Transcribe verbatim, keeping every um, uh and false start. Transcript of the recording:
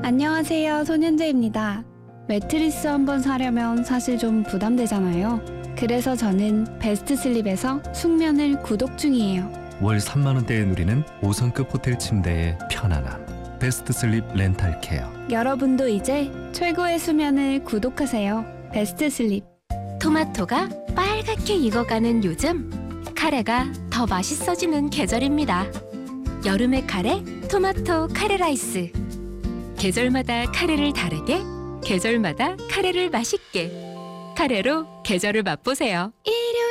안녕하세요, 손현재입니다. 매트리스 한번 사려면 사실 좀 부담되잖아요. 그래서 저는 베스트 슬립에서 숙면을 구독 중이에요. 월 삼만 원대에 누리는 오 성급 호텔 침대의 편안함. 베스트 슬립 렌탈 케어. 여러분도 이제 최고의 수면을 구독하세요. 베스트 슬립. 토마토가 빨갛게 익어가는 요즘, 카레가 더 맛있어지는 계절입니다. 여름의 카레, 토마토 카레 라이스. 계절마다 카레를 다르게, 계절마다 카레를 맛있게. 카레로 계절을 맛보세요. 일